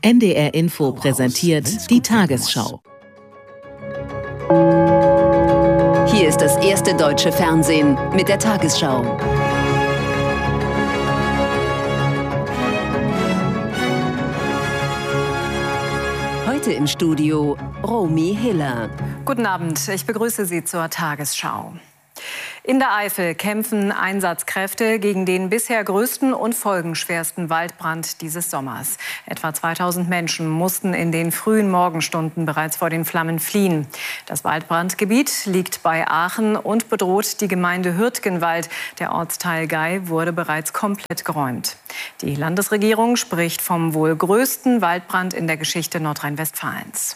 NDR Info präsentiert die Tagesschau. Hier ist das erste deutsche Fernsehen mit der Tagesschau. Heute im Studio Romy Hiller. Guten Abend, ich begrüße Sie zur Tagesschau. In der Eifel kämpfen Einsatzkräfte gegen den bisher größten und folgenschwersten Waldbrand dieses Sommers. Etwa 2000 Menschen mussten in den frühen Morgenstunden bereits vor den Flammen fliehen. Das Waldbrandgebiet liegt bei Aachen und bedroht die Gemeinde Hürtgenwald. Der Ortsteil Gei wurde bereits komplett geräumt. Die Landesregierung spricht vom wohl größten Waldbrand in der Geschichte Nordrhein-Westfalens.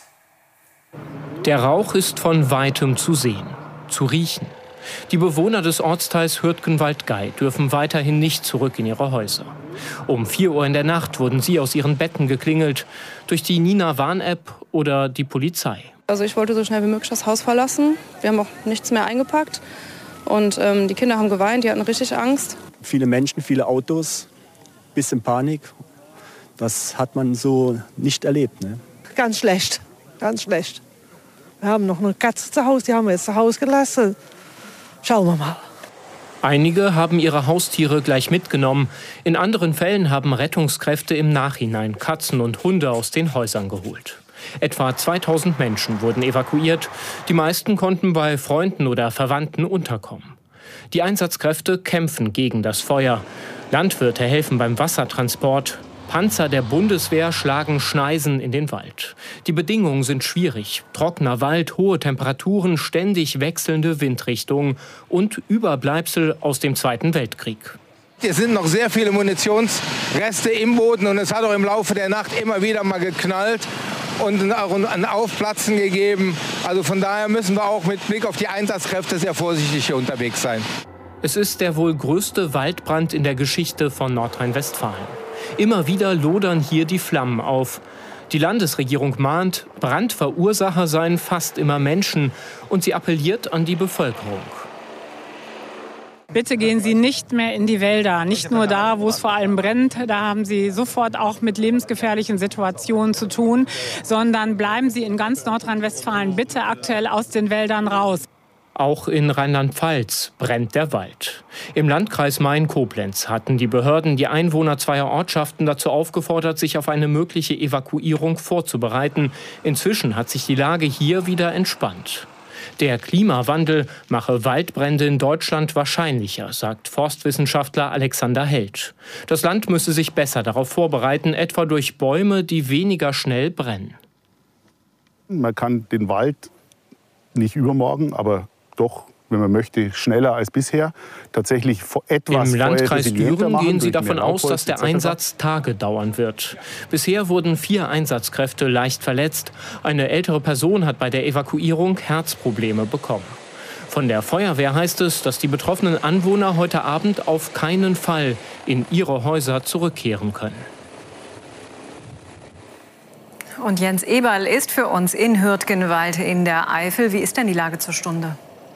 Der Rauch ist von weitem zu sehen, zu riechen. Die Bewohner des Ortsteils Hürtgenwald-Gei dürfen weiterhin nicht zurück in ihre Häuser. Um 4 Uhr in der Nacht wurden sie aus ihren Betten geklingelt, durch die Nina-Warn-App oder die Polizei. Also ich wollte so schnell wie möglich das Haus verlassen. Wir haben auch nichts mehr eingepackt. Und die Kinder haben geweint, die hatten richtig Angst. Viele Menschen, viele Autos, bisschen Panik. Das hat man so nicht erlebt, ne? Ganz schlecht, ganz schlecht. Wir haben noch eine Katze zu Hause, die haben wir jetzt zu Hause gelassen. Schauen wir mal. Einige haben ihre Haustiere gleich mitgenommen. In anderen Fällen haben Rettungskräfte im Nachhinein Katzen und Hunde aus den Häusern geholt. Etwa 2000 Menschen wurden evakuiert. Die meisten konnten bei Freunden oder Verwandten unterkommen. Die Einsatzkräfte kämpfen gegen das Feuer. Landwirte helfen beim Wassertransport. Panzer der Bundeswehr schlagen Schneisen in den Wald. Die Bedingungen sind schwierig. Trockener Wald, hohe Temperaturen, ständig wechselnde Windrichtungen und Überbleibsel aus dem Zweiten Weltkrieg. Es sind noch sehr viele Munitionsreste im Boden und es hat auch im Laufe der Nacht immer wieder mal geknallt und auch ein Aufplatzen gegeben. Also von daher müssen wir auch mit Blick auf die Einsatzkräfte sehr vorsichtig hier unterwegs sein. Es ist der wohl größte Waldbrand in der Geschichte von Nordrhein-Westfalen. Immer wieder lodern hier die Flammen auf. Die Landesregierung mahnt, Brandverursacher seien fast immer Menschen und sie appelliert an die Bevölkerung. Bitte gehen Sie nicht mehr in die Wälder, nicht nur da, wo es vor allem brennt, da haben Sie sofort auch mit lebensgefährlichen Situationen zu tun, sondern bleiben Sie in ganz Nordrhein-Westfalen bitte aktuell aus den Wäldern raus. Auch in Rheinland-Pfalz brennt der Wald. Im Landkreis Main-Koblenz hatten die Behörden die Einwohner zweier Ortschaften dazu aufgefordert, sich auf eine mögliche Evakuierung vorzubereiten. Inzwischen hat sich die Lage hier wieder entspannt. Der Klimawandel mache Waldbrände in Deutschland wahrscheinlicher, sagt Forstwissenschaftler Alexander Held. Das Land müsse sich besser darauf vorbereiten, etwa durch Bäume, die weniger schnell brennen. Man kann den Wald nicht übermorgen, aber doch, wenn man möchte, schneller als bisher. Tatsächlich etwas. Im Landkreis Düren gehen sie davon aus, dass der Einsatz Tage dauern wird. Bisher wurden 4 Einsatzkräfte leicht verletzt. Eine ältere Person hat bei der Evakuierung Herzprobleme bekommen. Von der Feuerwehr heißt es, dass die betroffenen Anwohner heute Abend auf keinen Fall in ihre Häuser zurückkehren können. Und Jens Eberl ist für uns in Hürtgenwald in der Eifel. Wie ist denn die Lage zur Stunde?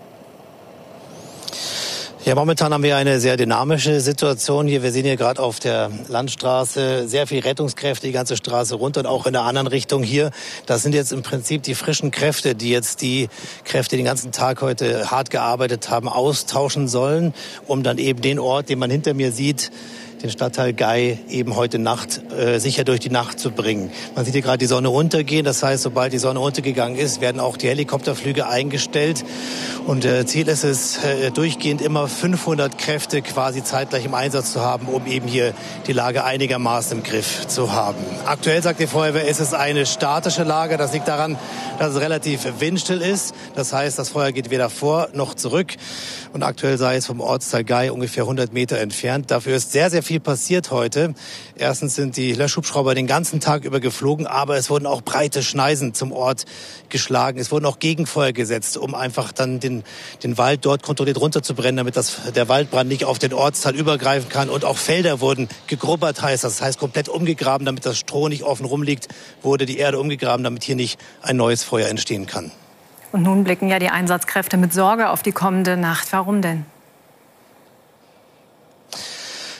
Ja, momentan haben wir eine sehr dynamische Situation hier. Wir sehen hier gerade auf der Landstraße sehr viel Rettungskräfte, die ganze Straße runter und auch in der anderen Richtung hier. Das sind jetzt im Prinzip die frischen Kräfte, die jetzt die Kräfte, die den ganzen Tag heute hart gearbeitet haben, austauschen sollen, um dann eben den Ort, den man hinter mir sieht, den Stadtteil Gei eben heute Nacht sicher durch die Nacht zu bringen. Man sieht hier gerade die Sonne untergehen. Das heißt, sobald die Sonne untergegangen ist, werden auch die Helikopterflüge eingestellt. Und Ziel ist es, durchgehend immer 500 Kräfte quasi zeitgleich im Einsatz zu haben, um eben hier die Lage einigermaßen im Griff zu haben. Aktuell, sagt die Feuerwehr, ist es eine statische Lage. Das liegt daran, dass es relativ windstill ist. Das heißt, das Feuer geht weder vor noch zurück. Und aktuell sei es vom Ortsteil Gei ungefähr 100 Meter entfernt. Dafür ist sehr, sehr viel passiert heute. Erstens sind die Löschhubschrauber den ganzen Tag über geflogen, aber es wurden auch breite Schneisen zum Ort geschlagen. Es wurden auch Gegenfeuer gesetzt, um einfach dann den Wald dort kontrolliert runterzubrennen, damit der Waldbrand nicht auf den Ortsteil übergreifen kann. Und auch Felder wurden gegrubbert, das heißt komplett umgegraben, damit das Stroh nicht offen rumliegt, wurde die Erde umgegraben, damit hier nicht ein neues Feuer entstehen kann. Und nun blicken ja die Einsatzkräfte mit Sorge auf die kommende Nacht. Warum denn?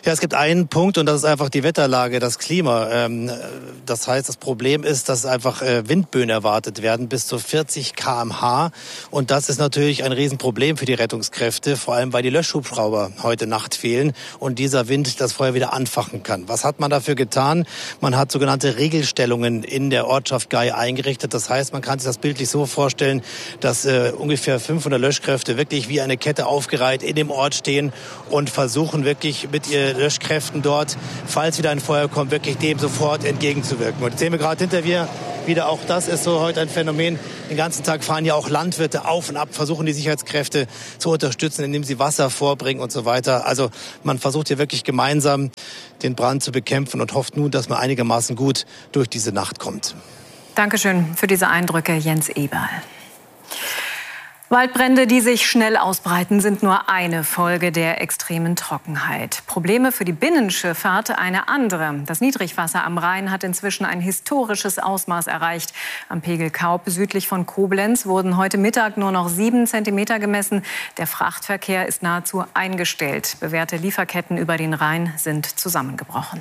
Ja, es gibt einen Punkt und das ist einfach die Wetterlage, das Klima. Das heißt, das Problem ist, dass einfach Windböen erwartet werden bis zu 40 km/h. Und das ist natürlich ein Riesenproblem für die Rettungskräfte, vor allem weil die Löschhubschrauber heute Nacht fehlen und dieser Wind das Feuer wieder anfachen kann. Was hat man dafür getan? Man hat sogenannte Regelstellungen in der Ortschaft Gay eingerichtet. Das heißt, man kann sich das bildlich so vorstellen, dass ungefähr 500 Löschkräfte wirklich wie eine Kette aufgereiht in dem Ort stehen und versuchen wirklich mit ihren Löschkräften dort, falls wieder ein Feuer kommt, wirklich dem sofort entgegenzuwirken. Und jetzt sehen wir gerade hinter mir wieder, auch das ist so heute ein Phänomen. Den ganzen Tag fahren ja auch Landwirte auf und ab, versuchen die Sicherheitskräfte zu unterstützen, indem sie Wasser vorbringen und so weiter. Also man versucht hier wirklich gemeinsam den Brand zu bekämpfen und hofft nun, dass man einigermaßen gut durch diese Nacht kommt. Dankeschön für diese Eindrücke, Jens Eberl. Waldbrände, die sich schnell ausbreiten, sind nur eine Folge der extremen Trockenheit. Probleme für die Binnenschifffahrt eine andere. Das Niedrigwasser am Rhein hat inzwischen ein historisches Ausmaß erreicht. Am Pegel Kaup südlich von Koblenz wurden heute Mittag nur noch 7 Zentimeter gemessen. Der Frachtverkehr ist nahezu eingestellt. Bewährte Lieferketten über den Rhein sind zusammengebrochen.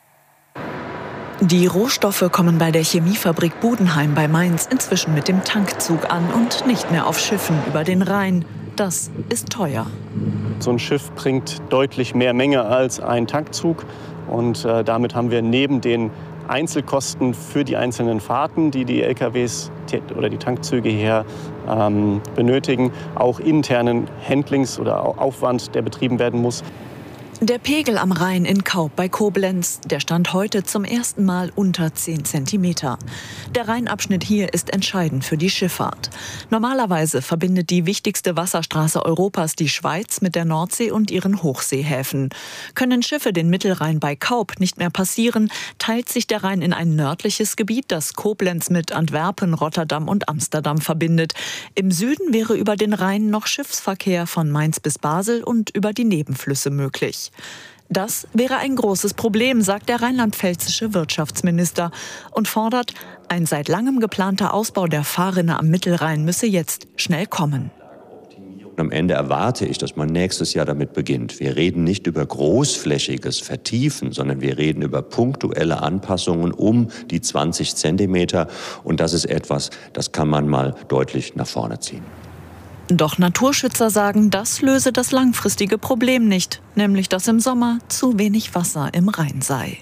Die Rohstoffe kommen bei der Chemiefabrik Budenheim bei Mainz inzwischen mit dem Tankzug an und nicht mehr auf Schiffen über den Rhein. Das ist teuer. So ein Schiff bringt deutlich mehr Menge als ein Tankzug. Und damit haben wir neben den Einzelkosten für die einzelnen Fahrten, die die LKWs oder die Tankzüge hier benötigen, auch internen Handlings- oder Aufwand, der betrieben werden muss. Der Pegel am Rhein in Kaup bei Koblenz, der stand heute zum ersten Mal unter 10 Zentimeter. Der Rheinabschnitt hier ist entscheidend für die Schifffahrt. Normalerweise verbindet die wichtigste Wasserstraße Europas die Schweiz mit der Nordsee und ihren Hochseehäfen. Können Schiffe den Mittelrhein bei Kaup nicht mehr passieren, teilt sich der Rhein in ein nördliches Gebiet, das Koblenz mit Antwerpen, Rotterdam und Amsterdam verbindet. Im Süden wäre über den Rhein noch Schiffsverkehr von Mainz bis Basel und über die Nebenflüsse möglich. Das wäre ein großes Problem, sagt der rheinland-pfälzische Wirtschaftsminister und fordert, ein seit langem geplanter Ausbau der Fahrrinne am Mittelrhein müsse jetzt schnell kommen. Am Ende erwarte ich, dass man nächstes Jahr damit beginnt. Wir reden nicht über großflächiges Vertiefen, sondern wir reden über punktuelle Anpassungen um die 20 Zentimeter. Und das ist etwas, das kann man mal deutlich nach vorne ziehen. Doch Naturschützer sagen, das löse das langfristige Problem nicht, nämlich dass im Sommer zu wenig Wasser im Rhein sei.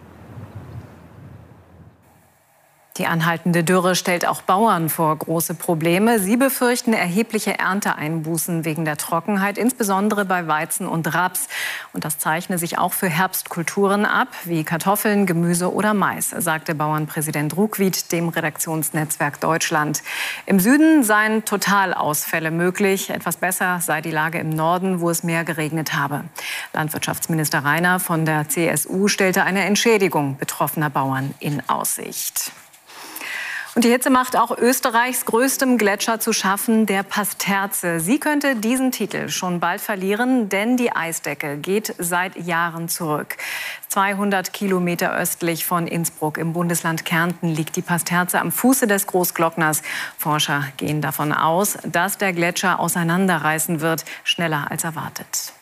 Die anhaltende Dürre stellt auch Bauern vor große Probleme. Sie befürchten erhebliche Ernteeinbußen wegen der Trockenheit, insbesondere bei Weizen und Raps. Und das zeichne sich auch für Herbstkulturen ab, wie Kartoffeln, Gemüse oder Mais, sagte Bauernpräsident Ruckwied dem Redaktionsnetzwerk Deutschland. Im Süden seien Totalausfälle möglich. Etwas besser sei die Lage im Norden, wo es mehr geregnet habe. Landwirtschaftsminister Rainer von der CSU stellte eine Entschädigung betroffener Bauern in Aussicht. Und die Hitze macht auch Österreichs größtem Gletscher zu schaffen, der Pasterze. Sie könnte diesen Titel schon bald verlieren, denn die Eisdecke geht seit Jahren zurück. 200 Kilometer östlich von Innsbruck im Bundesland Kärnten liegt die Pasterze am Fuße des Großglockners. Forscher gehen davon aus, dass der Gletscher auseinanderreißen wird, schneller als erwartet.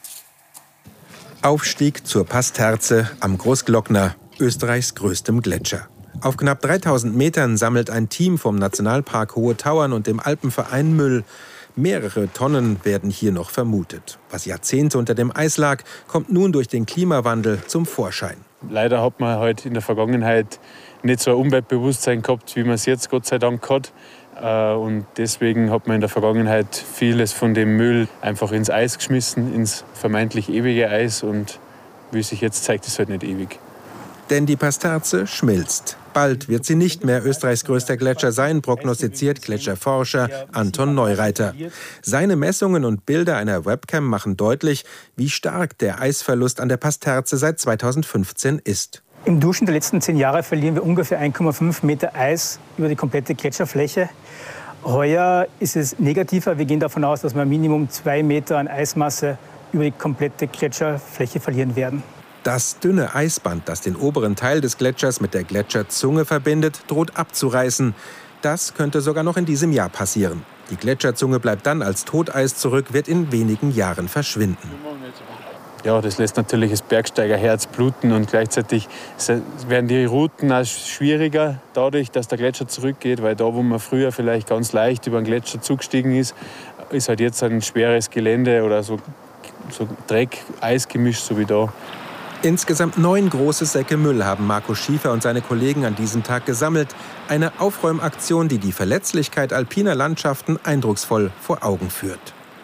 Aufstieg zur Pasterze am Großglockner, Österreichs größtem Gletscher. Auf knapp 3000 Metern sammelt ein Team vom Nationalpark Hohe Tauern und dem Alpenverein Müll. Mehrere Tonnen werden hier noch vermutet. Was Jahrzehnte unter dem Eis lag, kommt nun durch den Klimawandel zum Vorschein. Leider hat man halt in der Vergangenheit nicht so ein Umweltbewusstsein gehabt, wie man es jetzt Gott sei Dank hat. Und deswegen hat man in der Vergangenheit vieles von dem Müll einfach ins Eis geschmissen, ins vermeintlich ewige Eis. Und wie sich jetzt zeigt, ist es halt nicht ewig. Denn die Pasterze schmilzt. Bald wird sie nicht mehr Österreichs größter Gletscher sein, prognostiziert Gletscherforscher Anton Neureiter. Seine Messungen und Bilder einer Webcam machen deutlich, wie stark der Eisverlust an der Pasterze seit 2015 ist. Im Durchschnitt der letzten 10 Jahre verlieren wir ungefähr 1,5 Meter Eis über die komplette Gletscherfläche. Heuer ist es negativer. Wir gehen davon aus, dass wir Minimum 2 Meter an Eismasse über die komplette Gletscherfläche verlieren werden. Das dünne Eisband, das den oberen Teil des Gletschers mit der Gletscherzunge verbindet, droht abzureißen. Das könnte sogar noch in diesem Jahr passieren. Die Gletscherzunge bleibt dann als Toteis zurück, wird in wenigen Jahren verschwinden. Ja, das lässt natürlich das Bergsteigerherz bluten und gleichzeitig werden die Routen auch schwieriger dadurch, dass der Gletscher zurückgeht, weil da, wo man früher vielleicht ganz leicht über den Gletscher zugestiegen ist halt jetzt ein schweres Gelände oder so Dreck, Eisgemisch, so wie da. Insgesamt 9 große Säcke Müll haben Markus Schiefer und seine Kollegen an diesem Tag gesammelt. Eine Aufräumaktion, die die Verletzlichkeit alpiner Landschaften eindrucksvoll vor Augen führt.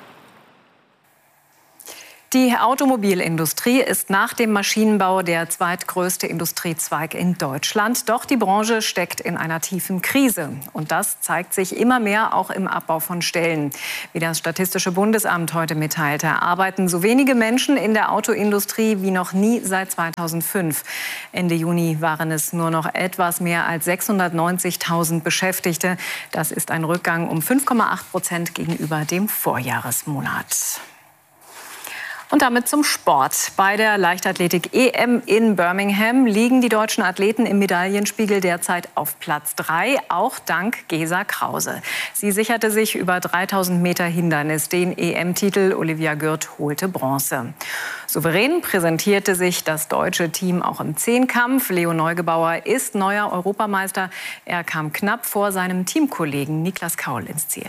Die Automobilindustrie ist nach dem Maschinenbau der zweitgrößte Industriezweig in Deutschland. Doch die Branche steckt in einer tiefen Krise. Und das zeigt sich immer mehr auch im Abbau von Stellen. Wie das Statistische Bundesamt heute mitteilte, arbeiten so wenige Menschen in der Autoindustrie wie noch nie seit 2005. Ende Juni waren es nur noch etwas mehr als 690.000 Beschäftigte. Das ist ein Rückgang um 5,8% gegenüber dem Vorjahresmonat. Und damit zum Sport. Bei der Leichtathletik-EM in Birmingham liegen die deutschen Athleten im Medaillenspiegel derzeit auf Platz 3, auch dank Gesa Krause. Sie sicherte sich über 3000 Meter Hindernis den EM-Titel. Olivia Gürt holte Bronze. Souverän präsentierte sich das deutsche Team auch im Zehnkampf. Leo Neugebauer ist neuer Europameister. Er kam knapp vor seinem Teamkollegen Niklas Kaul ins Ziel.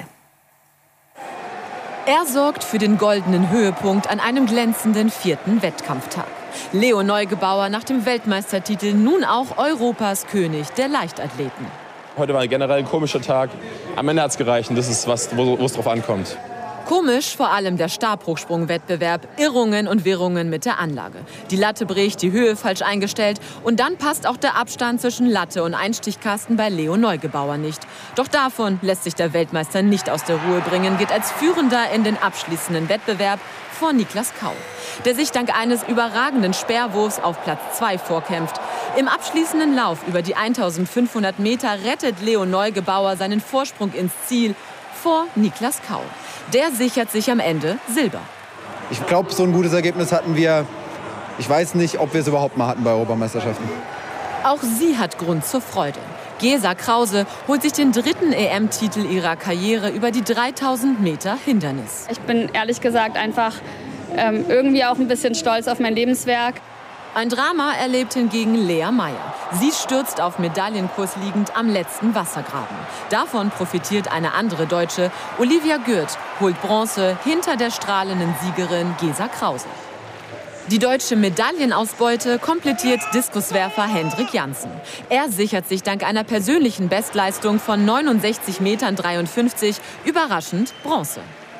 Er sorgt für den goldenen Höhepunkt an einem glänzenden 4. Wettkampftag. Leo Neugebauer nach dem Weltmeistertitel nun auch Europas König der Leichtathleten. Heute war generell ein komischer Tag. Am Ende hat es gereicht und das ist was, wo es drauf ankommt. Komisch vor allem der Stabhochsprung-Wettbewerb, Irrungen und Wirrungen mit der Anlage. Die Latte bricht, die Höhe falsch eingestellt und dann passt auch der Abstand zwischen Latte und Einstichkasten bei Leo Neugebauer nicht. Doch davon lässt sich der Weltmeister nicht aus der Ruhe bringen, geht als Führender in den abschließenden Wettbewerb vor Niklas Kaul, der sich dank eines überragenden Speerwurfs auf Platz 2 vorkämpft. Im abschließenden Lauf über die 1500 Meter rettet Leo Neugebauer seinen Vorsprung ins Ziel vor Niklas Kaul. Der sichert sich am Ende Silber. Ich glaube, so ein gutes Ergebnis hatten wir, ich weiß nicht, ob wir es überhaupt mal hatten bei Europameisterschaften. Auch sie hat Grund zur Freude. Gesa Krause holt sich den 3. EM-Titel ihrer Karriere über die 3000 Meter Hindernis. Ich bin ehrlich gesagt einfach irgendwie auch ein bisschen stolz auf mein Lebenswerk. Ein Drama erlebt hingegen Lea Meyer. Sie stürzt auf Medaillenkurs liegend am letzten Wassergraben. Davon profitiert eine andere Deutsche. Olivia Gürt holt Bronze hinter der strahlenden Siegerin Gesa Krause. Die deutsche Medaillenausbeute komplettiert Diskuswerfer Hendrik Janssen. Er sichert sich dank einer persönlichen Bestleistung von 69,53 Metern überraschend Bronze.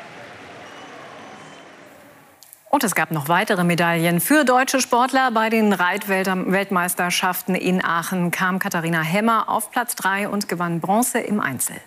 Und es gab noch weitere Medaillen für deutsche Sportler. Bei den Reitweltmeisterschaften in Aachen kam Katharina Hemmer auf Platz 3 und gewann Bronze im Einzel.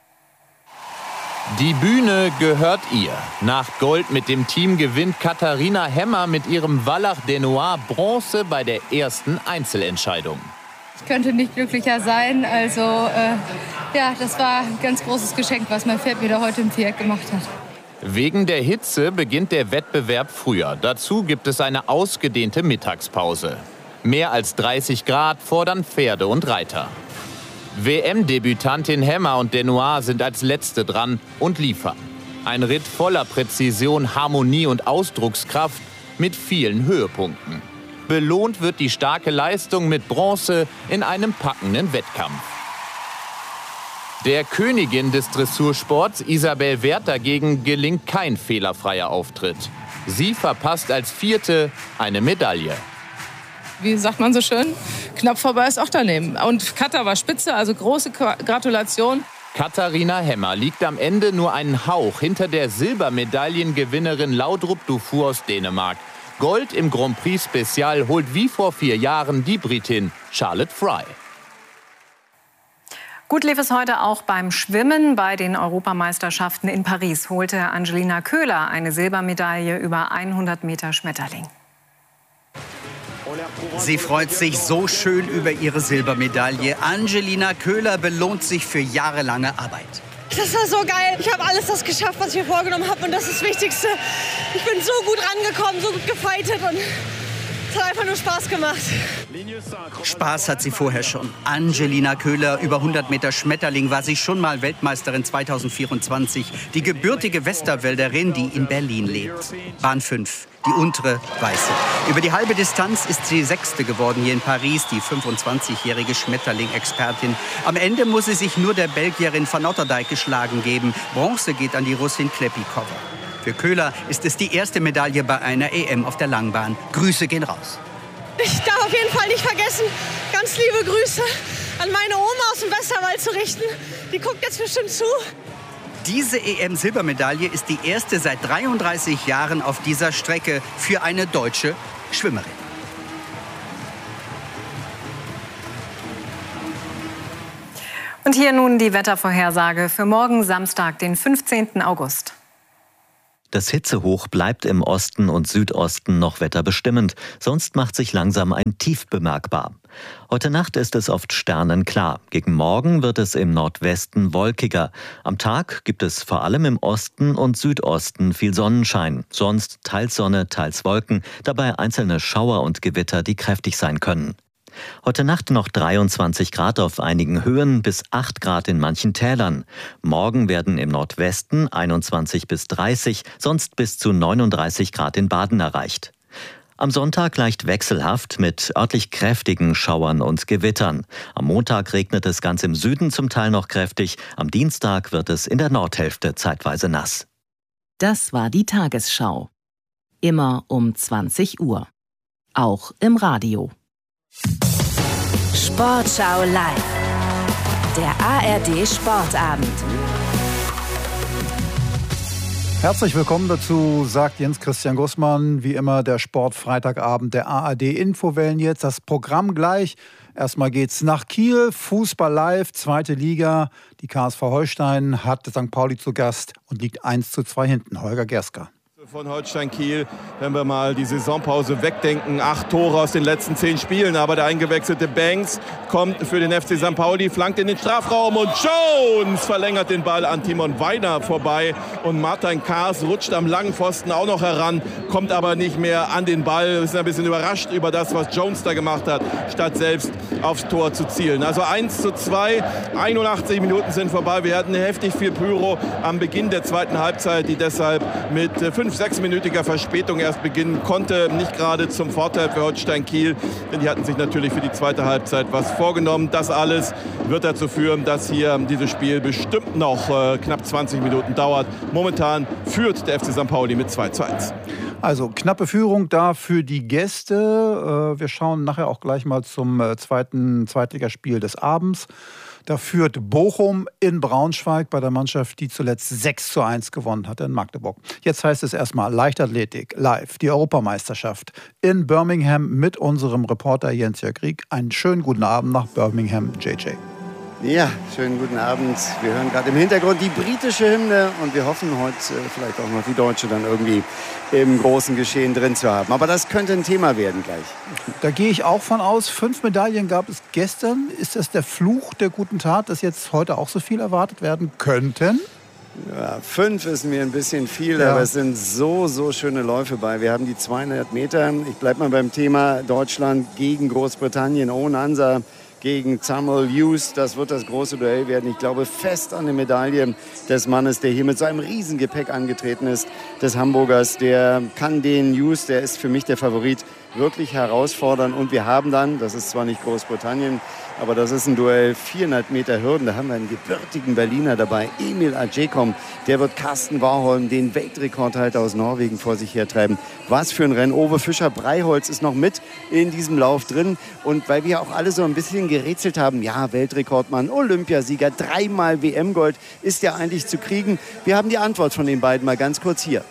Die Bühne gehört ihr. Nach Gold mit dem Team gewinnt Katharina Hemmer mit ihrem Wallach des Noirs Bronze bei der ersten Einzelentscheidung. Ich könnte nicht glücklicher sein. Also ja, das war ein ganz großes Geschenk, was mein Pferd mir da heute im Viereck gemacht hat. Wegen der Hitze beginnt der Wettbewerb früher. Dazu gibt es eine ausgedehnte Mittagspause. Mehr als 30 Grad fordern Pferde und Reiter. WM-Debütantin Hemmer und des Noirs sind als Letzte dran und liefern. Ein Ritt voller Präzision, Harmonie und Ausdruckskraft mit vielen Höhepunkten. Belohnt wird die starke Leistung mit Bronze in einem packenden Wettkampf. Der Königin des Dressursports, Isabel Werth, dagegen gelingt kein fehlerfreier Auftritt. Sie verpasst als Vierte eine Medaille. Wie sagt man so schön, knapp vorbei ist auch daneben. Und Katha war spitze, also große Gratulation. Katharina Hemmer liegt am Ende nur einen Hauch hinter der Silbermedaillengewinnerin Laudrup Dufour aus Dänemark. Gold im Grand Prix Special holt wie vor 4 Jahren die Britin Charlotte Fry. Gut lief es heute auch beim Schwimmen. Bei den Europameisterschaften in Paris holte Angelina Köhler eine Silbermedaille über 100 Meter Schmetterling. Sie freut sich so schön über ihre Silbermedaille. Angelina Köhler belohnt sich für jahrelange Arbeit. Das war so geil. Ich habe alles das geschafft, was ich mir vorgenommen habe. Und das ist das Wichtigste. Ich bin so gut rangekommen, so gut gefightet. Und Es hat einfach nur Spaß gemacht. Spaß hat sie vorher schon. Angelina Köhler, über 100 Meter Schmetterling, war sie schon mal Weltmeisterin 2024. Die gebürtige Westerwälderin, die in Berlin lebt. Bahn 5, die untere, weiße. Über die halbe Distanz ist sie Sechste geworden hier in Paris, die 25-jährige Schmetterling-Expertin. Am Ende muss sie sich nur der Belgierin Van Otterdijk geschlagen geben. Bronze geht an die Russin Klepikova. Für Köhler ist es die erste Medaille bei einer EM auf der Langbahn. Grüße gehen raus. Ich darf auf jeden Fall nicht vergessen, ganz liebe Grüße an meine Oma aus dem Westerwald zu richten. Die guckt jetzt bestimmt zu. Diese EM-Silbermedaille ist die erste seit 33 Jahren auf dieser Strecke für eine deutsche Schwimmerin. Und hier nun die Wettervorhersage für morgen Samstag, den 15. August. Das Hitzehoch bleibt im Osten und Südosten noch wetterbestimmend. Sonst macht sich langsam ein Tief bemerkbar. Heute Nacht ist es oft sternenklar. Gegen Morgen wird es im Nordwesten wolkiger. Am Tag gibt es vor allem im Osten und Südosten viel Sonnenschein. Sonst teils Sonne, teils Wolken. Dabei einzelne Schauer und Gewitter, die kräftig sein können. Heute Nacht noch 23 Grad auf einigen Höhen bis 8 Grad in manchen Tälern. Morgen werden im Nordwesten 21 bis 30, sonst bis zu 39 Grad in Baden erreicht. Am Sonntag leicht wechselhaft mit örtlich kräftigen Schauern und Gewittern. Am Montag regnet es ganz im Süden zum Teil noch kräftig. Am Dienstag wird es in der Nordhälfte zeitweise nass. Das war die Tagesschau. Immer um 20 Uhr. Auch im Radio. Sportschau live. Der ARD Sportabend. Herzlich willkommen dazu, sagt Jens Christian Gussmann. Wie immer der Sportfreitagabend der ARD Infowellen jetzt. Das Programm gleich. Erstmal geht's nach Kiel, Fußball live, 2. Liga. Die KSV Holstein hat St. Pauli zu Gast und liegt 1:2 hinten. Holger Gerska. Von Holstein Kiel, wenn wir mal die Saisonpause wegdenken, 8 Tore aus den letzten 10 Spielen, aber der eingewechselte Banks kommt für den FC St. Pauli, flankt in den Strafraum und Jones verlängert den Ball an Timon Weiner vorbei und Martin Kaas rutscht am langen Pfosten auch noch heran, kommt aber nicht mehr an den Ball. Wir sind ein bisschen überrascht über das, was Jones da gemacht hat, statt selbst aufs Tor zu zielen. Also 1:2, 81 Minuten sind vorbei. Wir hatten heftig viel Pyro am Beginn der zweiten Halbzeit, die deshalb mit 5-6-minütiger Verspätung erst beginnen konnte. Nicht gerade zum Vorteil für Holstein Kiel, denn die hatten sich natürlich für die zweite Halbzeit was vorgenommen. Das alles wird dazu führen, dass hier dieses Spiel bestimmt noch knapp 20 Minuten dauert. Momentan führt der FC St. Pauli mit 2:1. Also knappe Führung da für die Gäste. Wir schauen nachher auch gleich mal zum zweiten Zweitligaspiel des Abends. Da führt Bochum in Braunschweig bei der Mannschaft, die zuletzt 6:1 gewonnen hatte in Magdeburg. Jetzt heißt es erstmal Leichtathletik live, die Europameisterschaft in Birmingham mit unserem Reporter Jens-Jörg Rieck. Einen schönen guten Abend nach Birmingham, JJ. Ja, schönen guten Abend. Wir hören gerade im Hintergrund die britische Hymne und wir hoffen heute vielleicht auch noch die deutsche dann irgendwie im großen Geschehen drin zu haben. Aber das könnte ein Thema werden gleich. Da gehe ich auch von aus. 5 Medaillen gab es gestern. Ist das der Fluch der guten Tat, dass jetzt heute auch so viel erwartet werden könnten? Ja, 5 ist mir ein bisschen viel, aber es sind so schöne Läufe bei. Wir haben die 200 Meter. Ich bleibe mal beim Thema Deutschland gegen Großbritannien. Owen Ansa gegen Samuel Hughes. Das wird das große Duell werden. Ich glaube fest an die Medaille des Mannes, der hier mit seinem Riesengepäck angetreten ist, des Hamburgers. Der kann den Hughes, der ist für mich der Favorit, wirklich herausfordern. Und wir haben dann, das ist zwar nicht Großbritannien, aber das ist ein Duell, 400 Meter Hürden. Da haben wir einen gebürtigen Berliner dabei, Emil Adjekom. Der wird Carsten Warholm, den Weltrekordhalter aus Norwegen, vor sich hertreiben. Was für ein Rennen. Owe Fischer-Breiholz ist noch mit in diesem Lauf drin. Und weil wir auch alle so ein bisschen gerätselt haben, ja, Weltrekordmann, Olympiasieger, 3-mal WM-Gold, ist ja eigentlich zu kriegen. Wir haben die Antwort von den beiden mal ganz kurz hier.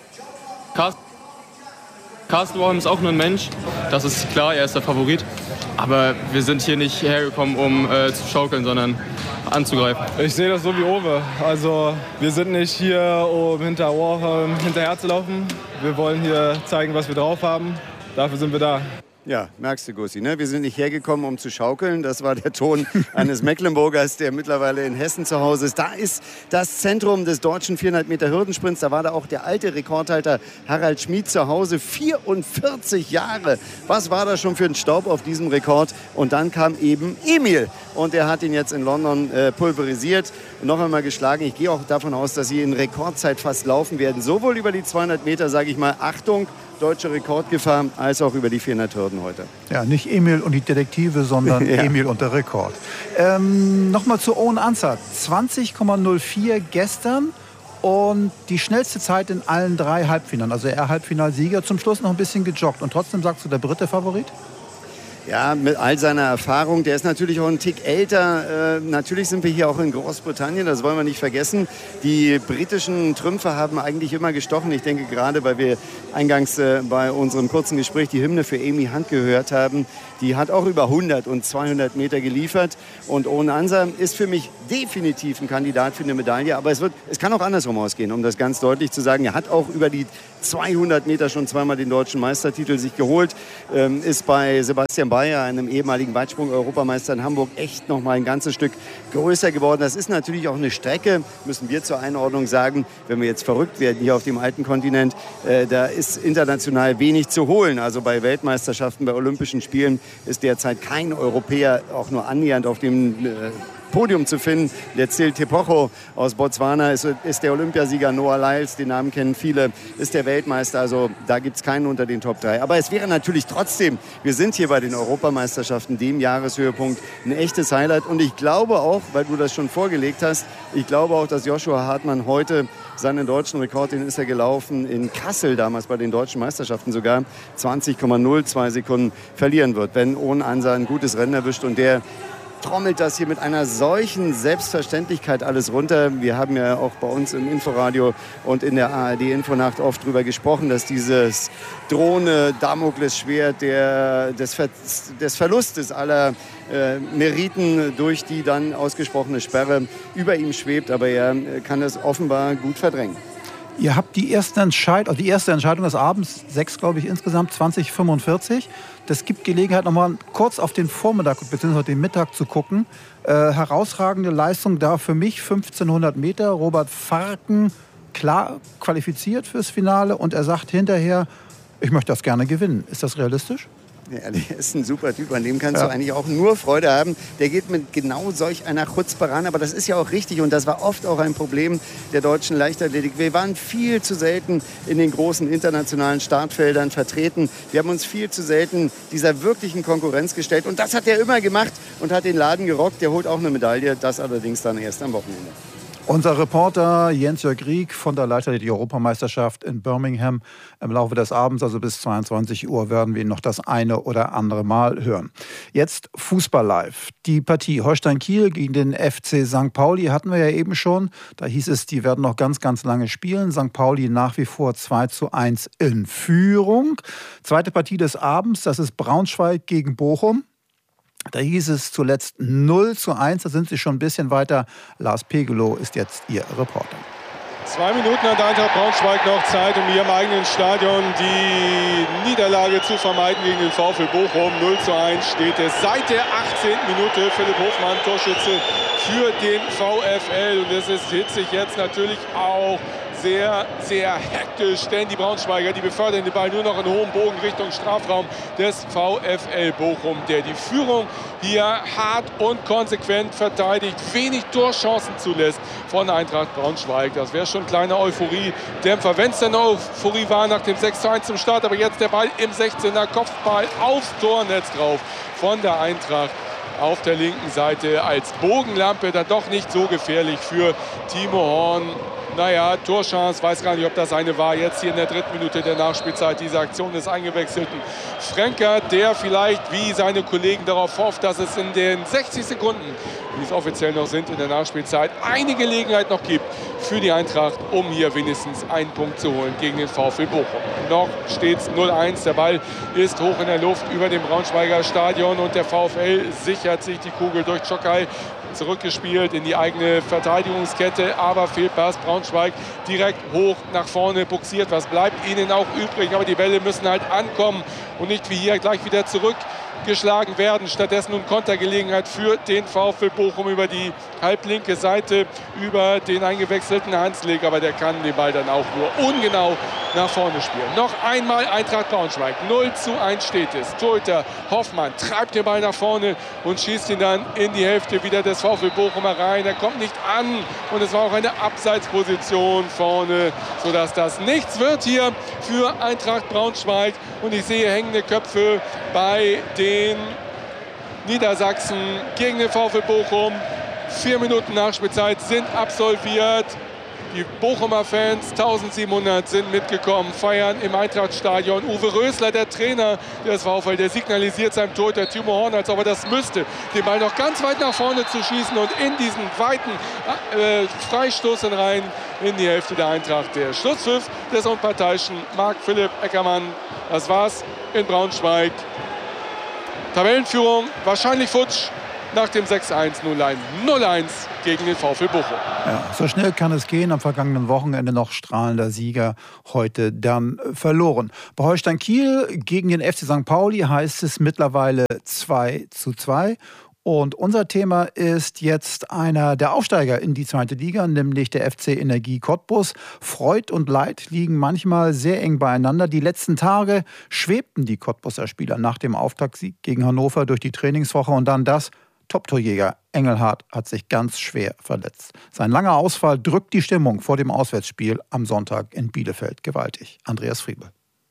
Carsten Warholm ist auch nur ein Mensch, das ist klar, er ist der Favorit. Aber wir sind hier nicht hergekommen, um zu schaukeln, sondern anzugreifen. Ich sehe das so wie Owe. Also wir sind nicht hier, um hinter Warholm hinterher zu laufen. Wir wollen hier zeigen, was wir drauf haben. Dafür sind wir da. Ja, merkst du, Gussi, ne? Wir sind nicht hergekommen, um zu schaukeln. Das war der Ton eines Mecklenburgers, der mittlerweile in Hessen zu Hause ist. Da ist das Zentrum des deutschen 400 Meter Hürdensprints. Da war da auch der alte Rekordhalter Harald Schmid zu Hause. 44 Jahre. Was war das schon für ein Staub auf diesem Rekord? Und dann kam eben Emil. Und er hat ihn jetzt in London pulverisiert. Noch einmal geschlagen. Ich gehe auch davon aus, dass sie in Rekordzeit fast laufen werden. Sowohl über die 200 Meter, sage ich mal, Achtung, deutsche Rekordgefahr, als auch über die 400 Hürden heute. Ja, nicht Emil und die Detektive, sondern ja. Emil und der Rekord. Nochmal zu Owen Ansah. 20,04 gestern und die schnellste Zeit in allen 3 Halbfinalen. Also er Halbfinalsieger, zum Schluss noch ein bisschen gejoggt. Und trotzdem sagst du, der Brite Favorit? Ja, mit all seiner Erfahrung. Der ist natürlich auch ein Tick älter. Natürlich sind wir hier auch in Großbritannien, das wollen wir nicht vergessen. Die britischen Trümpfe haben eigentlich immer gestochen. Ich denke gerade, weil wir eingangs bei unserem kurzen Gespräch die Hymne für Amy Hunt gehört haben. Die hat auch über 100 und 200 Meter geliefert. Und Owen Ansah ist für mich definitiv ein Kandidat für eine Medaille. Aber es kann auch andersrum ausgehen, um das ganz deutlich zu sagen. Er hat auch über die 200 Meter schon zweimal den deutschen Meistertitel sich geholt. Ist bei Sebastian Bayer, einem ehemaligen Weitsprung-Europameister in Hamburg, echt noch mal ein ganzes Stück größer geworden. Das ist natürlich auch eine Strecke, müssen wir zur Einordnung sagen, wenn wir jetzt verrückt werden hier auf dem alten Kontinent, da ist international wenig zu holen. Also bei Weltmeisterschaften, bei Olympischen Spielen ist derzeit kein Europäer auch nur annähernd auf dem Podium zu finden. Der Cyril Tepocho aus Botswana ist der Olympiasieger. Noah Lyles, den Namen kennen viele, ist der Weltmeister. Also da gibt es keinen unter den Top 3. Aber es wäre natürlich trotzdem, wir sind hier bei den Europameisterschaften, dem Jahreshöhepunkt, ein echtes Highlight. Und ich glaube auch, weil du das schon vorgelegt hast, ich glaube auch, dass Joshua Hartmann heute seinen deutschen Rekord, den ist er gelaufen in Kassel damals bei den deutschen Meisterschaften sogar, 20,02 Sekunden verlieren wird, wenn Owen Ansah ein gutes Rennen erwischt. Und der trommelt das hier mit einer solchen Selbstverständlichkeit alles runter. Wir haben ja auch bei uns im Inforadio und in der ARD-Infonacht oft darüber gesprochen, dass dieses drohende Damoklesschwert des Verlustes aller Meriten durch die dann ausgesprochene Sperre über ihm schwebt. Aber er kann es offenbar gut verdrängen. Ihr habt die erste Entscheidung des Abends, 6, glaube ich, insgesamt, 20:45. Das gibt Gelegenheit, noch mal kurz auf den Vormittag bzw. den Mittag zu gucken. Herausragende Leistung da für mich, 1500 Meter. Robert Farken, klar qualifiziert fürs Finale. Und er sagt hinterher, ich möchte das gerne gewinnen. Ist das realistisch? Ja, der ist ein super Typ, an dem kannst du eigentlich auch nur Freude haben. Der geht mit genau solch einer Chutzpe ran, aber das ist ja auch richtig und das war oft auch ein Problem der deutschen Leichtathletik. Wir waren viel zu selten in den großen internationalen Startfeldern vertreten. Wir haben uns viel zu selten dieser wirklichen Konkurrenz gestellt und das hat er immer gemacht und hat den Laden gerockt. Der holt auch eine Medaille, das allerdings dann erst am Wochenende. Unser Reporter Jens-Jörg Rieck von der Leichtathletik-Europameisterschaft in Birmingham. Im Laufe des Abends, also bis 22 Uhr, werden wir ihn noch das eine oder andere Mal hören. Jetzt Fußball live. Die Partie Holstein-Kiel gegen den FC St. Pauli hatten wir ja eben schon. Da hieß es, die werden noch ganz, ganz lange spielen. St. Pauli nach wie vor 2:1 in Führung. Zweite Partie des Abends, das ist Braunschweig gegen Bochum. Da hieß es zuletzt 0:1, da sind sie schon ein bisschen weiter. Lars Pegelow ist jetzt Ihr Reporter. 2 Minuten hat Eintracht Braunschweig noch Zeit, um hier im eigenen Stadion die Niederlage zu vermeiden gegen den VfL Bochum. 0:1 steht es seit der 18. Minute. Philipp Hofmann, Torschütze für den VfL. Und es ist hitzig jetzt natürlich auch sehr, sehr hektisch, denn die Braunschweiger, die befördern den Ball nur noch in hohem Bogen Richtung Strafraum des VfL Bochum, der die Führung hier hart und konsequent verteidigt, wenig Torchancen zulässt von Eintracht Braunschweig. Das wäre schon ein kleiner Euphorie-Dämpfer, wenn es denn eine Euphorie war nach dem 6:1 zum Start, aber jetzt der Ball im 16er, Kopfball aufs Tornetz drauf von der Eintracht. Auf der linken Seite als Bogenlampe, dann doch nicht so gefährlich für Timo Horn. Naja, Torchance, weiß gar nicht, ob das eine war. Jetzt hier in der 3. Minute der Nachspielzeit, diese Aktion des eingewechselten Fränker, der vielleicht wie seine Kollegen darauf hofft, dass es in den 60 Sekunden, die es offiziell noch sind in der Nachspielzeit, eine Gelegenheit noch gibt für die Eintracht, um hier wenigstens einen Punkt zu holen gegen den VfL Bochum. Noch steht es 0:1, der Ball ist hoch in der Luft über dem Braunschweiger Stadion und der VfL sichert sich die Kugel durch Czokaj. Zurückgespielt in die eigene Verteidigungskette, aber Fehlpass. Braunschweig Braunschweig direkt hoch nach vorne buxiert. Was bleibt ihnen auch übrig? Aber die Bälle müssen halt ankommen und nicht wie hier gleich wieder zurückgeschlagen werden. Stattdessen nun Kontergelegenheit für den VfL Bochum über die halblinke Seite, über den eingewechselten Hanslik. Aber der kann den Ball dann auch nur ungenau nach vorne spielen. Noch einmal Eintracht Braunschweig. 0:1 steht es. Torhüter Hoffmann treibt den Ball nach vorne und schießt ihn dann in die Hälfte wieder des VfL Bochumer rein. Er kommt nicht an und es war auch eine Abseitsposition vorne, sodass das nichts wird hier für Eintracht Braunschweig. Und ich sehe hängende Köpfe bei den Niedersachsen gegen den VfL Bochum. 4 Minuten Nachspielzeit sind absolviert. Die Bochumer Fans, 1700, sind mitgekommen, feiern im Eintrachtstadion. Uwe Rösler, der Trainer des VfL, der signalisiert seinem Torhüter Timo Horn, als ob er das müsste, den Ball noch ganz weit nach vorne zu schießen und in diesen weiten Freistoß rein in die Hälfte der Eintracht. Der Schlusspfiff des unparteiischen Marc-Philipp Eckermann. Das war's in Braunschweig. Tabellenführung wahrscheinlich futsch. Nach dem 6:1 nun ein 0:1 gegen den VfL Bochum. Ja, so schnell kann es gehen. Am vergangenen Wochenende noch strahlender Sieger, heute dann verloren. Bei Holstein Kiel gegen den FC St. Pauli heißt es mittlerweile 2:2. Und unser Thema ist jetzt einer der Aufsteiger in die zweite Liga, nämlich der FC Energie Cottbus. Freud und Leid liegen manchmal sehr eng beieinander. Die letzten Tage schwebten die Cottbuser Spieler nach dem Auftaktsieg gegen Hannover durch die Trainingswoche und dann das. Top-Torjäger Engelhardt hat sich ganz schwer verletzt. Sein langer Ausfall drückt die Stimmung vor dem Auswärtsspiel am Sonntag in Bielefeld gewaltig. Andreas Friebel.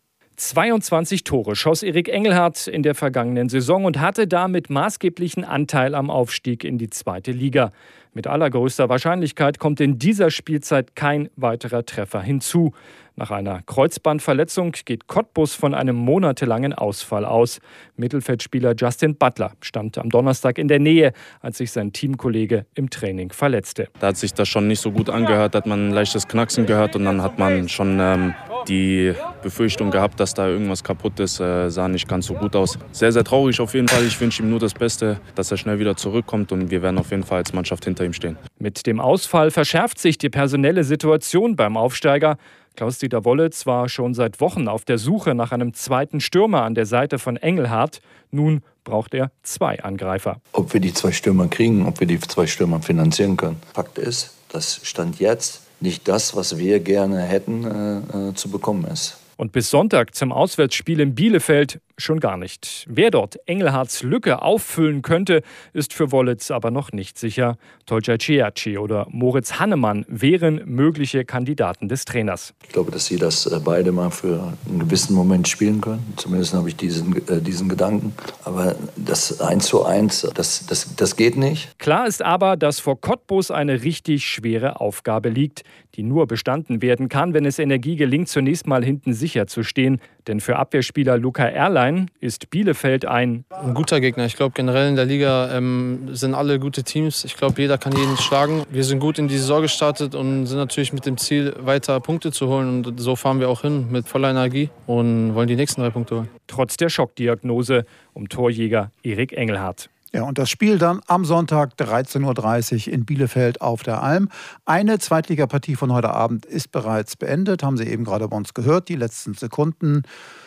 22 Tore schoss Erik Engelhardt in der vergangenen Saison und hatte damit maßgeblichen Anteil am Aufstieg in die zweite Liga. Mit allergrößter Wahrscheinlichkeit kommt in dieser Spielzeit kein weiterer Treffer hinzu. Nach einer Kreuzbandverletzung geht Cottbus von einem monatelangen Ausfall aus. Mittelfeldspieler Justin Butler stand am Donnerstag in der Nähe, als sich sein Teamkollege im Training verletzte. Da hat sich das schon nicht so gut angehört, hat man ein leichtes Knacksen gehört und dann hat man schon die Befürchtung gehabt, dass da irgendwas kaputt ist. Sah nicht ganz so gut aus. Sehr, sehr traurig auf jeden Fall. Ich wünsche ihm nur das Beste, dass er schnell wieder zurückkommt und wir werden auf jeden Fall als Mannschaft hinter ihm stehen. Mit dem Ausfall verschärft sich die personelle Situation beim Aufsteiger. Klaus-Dieter Wollitz war schon seit Wochen auf der Suche nach einem zweiten Stürmer an der Seite von Engelhardt. Nun braucht er 2 Angreifer. Ob wir die 2 Stürmer kriegen, ob wir die 2 Stürmer finanzieren können. Fakt ist, das Stand jetzt nicht das, was wir gerne hätten, zu bekommen ist. Und bis Sonntag zum Auswärtsspiel in Bielefeld schon gar nicht. Wer dort Engelhardts Lücke auffüllen könnte, ist für Wollitz aber noch nicht sicher. Tolga Ciacci oder Moritz Hannemann wären mögliche Kandidaten des Trainers. Ich glaube, dass sie das beide mal für einen gewissen Moment spielen können. Zumindest habe ich diesen Gedanken. Aber das 1:1, das geht nicht. Klar ist aber, dass vor Cottbus eine richtig schwere Aufgabe liegt, die nur bestanden werden kann, wenn es Energie gelingt, zunächst mal hinten sicher zu stehen. Denn für Abwehrspieler Luca Erlein ist Bielefeld ein guter Gegner. Ich glaube, generell in der Liga sind alle gute Teams. Ich glaube, jeder kann jeden schlagen. Wir sind gut in die Saison gestartet und sind natürlich mit dem Ziel, weiter Punkte zu holen. Und so fahren wir auch hin mit voller Energie und wollen die nächsten 3 Punkte holen. Trotz der Schockdiagnose um Torjäger Erik Engelhardt. Ja, und das Spiel dann am Sonntag 13:30 Uhr in Bielefeld auf der Alm. Eine Zweitligapartie von heute Abend ist bereits beendet, haben Sie eben gerade bei uns gehört, die letzten Sekunden.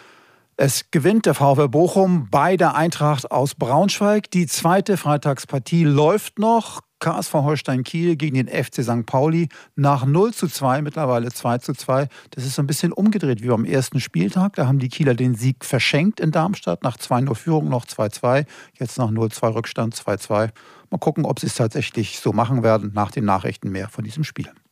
Es gewinnt der VfL Bochum bei der Eintracht aus Braunschweig. Die zweite Freitagspartie läuft noch. KSV Holstein Kiel gegen den FC St. Pauli nach 0:2, mittlerweile 2:2. Das ist so ein bisschen umgedreht wie beim ersten Spieltag. Da haben die Kieler den Sieg verschenkt in Darmstadt. Nach 2:0 Führung noch 2:2. Jetzt nach 0:2 Rückstand 2:2. Mal gucken, ob sie es tatsächlich so machen werden. Nach den Nachrichten mehr von diesem Spiel.